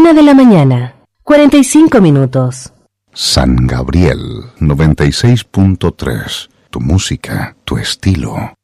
1 de la mañana, 45 minutos. San Gabriel 96.3. Tu música, tu estilo.